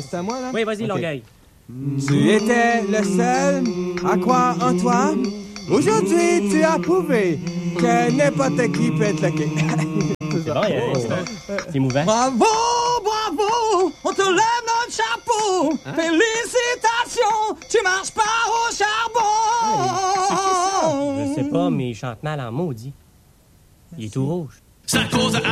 c'est à moi, là? Oui, vas-y, Ok. Longueuil. Tu étais le seul à croire en toi. Aujourd'hui, tu as prouvé que n'importe qui peut être lucky. C'est bon, c'est émouvant. Bravo, bravo, on te lève notre chapeau. Félicitations, tu marches pas au charbon. Je sais pas, mais il chante mal en maudit. Il est tout rouge. Ça cause